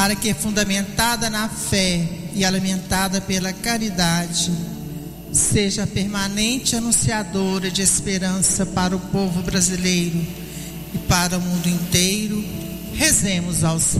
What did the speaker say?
para que, fundamentada na fé e alimentada pela caridade, seja permanente anunciadora de esperança para o povo brasileiro e para o mundo inteiro. Rezemos ao Senhor.